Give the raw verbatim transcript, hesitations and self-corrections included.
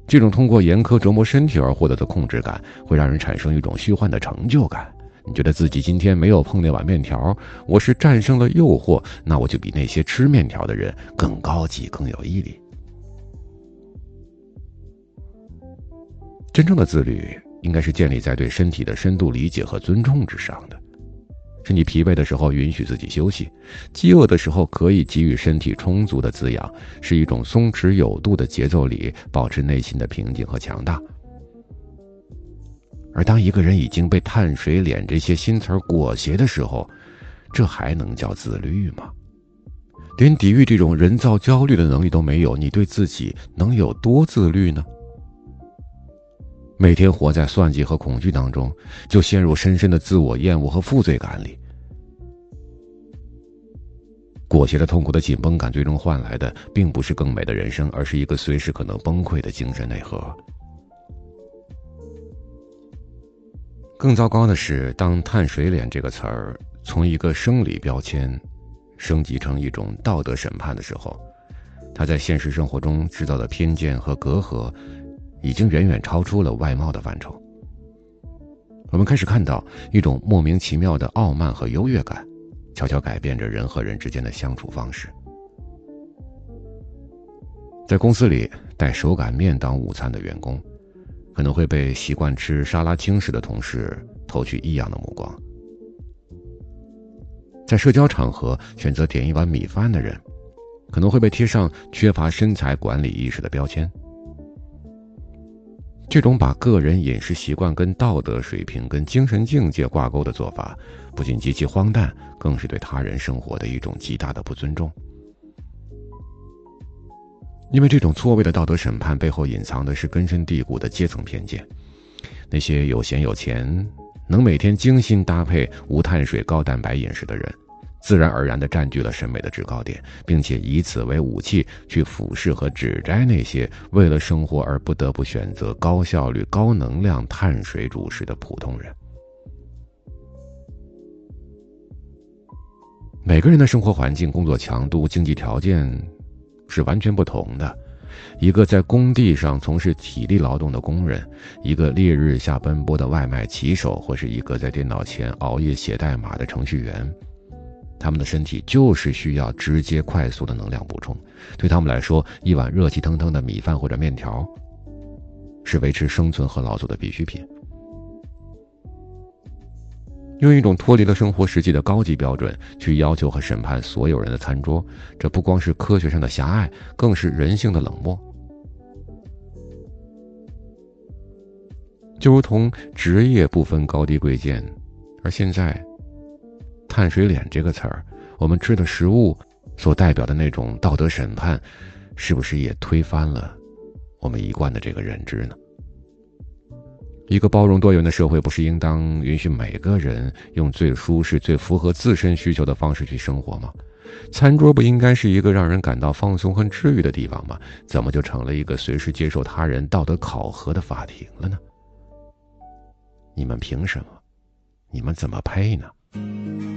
这种通过严苛折磨身体而获得的控制感，会让人产生一种虚幻的成就感。你觉得自己今天没有碰那碗面条，我是战胜了诱惑，那我就比那些吃面条的人更高级，更有毅力。真正的自律应该是建立在对身体的深度理解和尊重之上的。身体疲惫的时候允许自己休息，饥饿的时候可以给予身体充足的滋养，是一种松弛有度的节奏里保持内心的平静和强大。而当一个人已经被碳水脸这些新词儿裹挟的时候，这还能叫自律吗？连抵御这种人造焦虑的能力都没有，你对自己能有多自律呢？每天活在算计和恐惧当中，就陷入深深的自我厌恶和负罪感里。裹挟着痛苦的紧绷感，最终换来的并不是更美的人生，而是一个随时可能崩溃的精神内核。更糟糕的是，当碳水脸这个词儿从一个生理标签升级成一种道德审判的时候，它在现实生活中制造的偏见和隔阂已经远远超出了外貌的范畴。我们开始看到一种莫名其妙的傲慢和优越感，悄悄改变着人和人之间的相处方式。在公司里，带手擀面当午餐的员工，可能会被习惯吃沙拉轻食的同事投去异样的目光。在社交场合选择点一碗米饭的人，可能会被贴上缺乏身材管理意识的标签。这种把个人饮食习惯跟道德水平、跟精神境界挂钩的做法，不仅极其荒诞，更是对他人生活的一种极大的不尊重。因为这种错位的道德审判背后隐藏的是根深蒂固的阶层偏见。那些有闲有钱，能每天精心搭配无碳水高蛋白饮食的人，自然而然地占据了审美的制高点，并且以此为武器去俯视和指摘那些为了生活而不得不选择高效率、高能量碳水主食的普通人。每个人的生活环境、工作强度、经济条件是完全不同的。一个在工地上从事体力劳动的工人，一个烈日下奔波的外卖骑手，或是一个在电脑前熬夜写代码的程序员，他们的身体就是需要直接快速的能量补充。对他们来说，一碗热气腾腾的米饭或者面条是维持生存和劳作的必需品。用一种脱离了生活实际的高级标准去要求和审判所有人的餐桌，这不光是科学上的狭隘，更是人性的冷漠。就如同职业不分高低贵贱，而现在碳水脸这个词儿，我们吃的食物所代表的那种道德审判，是不是也推翻了我们一贯的这个认知呢？一个包容多元的社会，不是应当允许每个人用最舒适、最符合自身需求的方式去生活吗？餐桌不应该是一个让人感到放松和治愈的地方吗？怎么就成了一个随时接受他人道德考核的法庭了呢？你们凭什么？你们怎么配呢？